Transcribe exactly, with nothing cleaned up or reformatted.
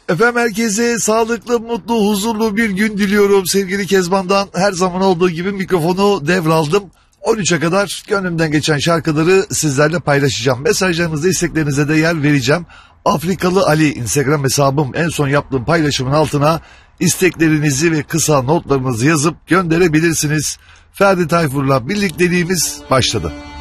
Efendim herkese sağlıklı, mutlu, huzurlu bir gün diliyorum. Sevgili Kezban'dan her zaman olduğu gibi mikrofonu devraldım. on üçe kadar gönlümden geçen şarkıları sizlerle paylaşacağım. Mesajlarınızda, isteklerinize de yer vereceğim. Afrikalı Ali Instagram hesabım, en son yaptığım paylaşımın altına isteklerinizi ve kısa notlarınızı yazıp gönderebilirsiniz. Ferdi Tayfur'la birlikteliğimiz başladı.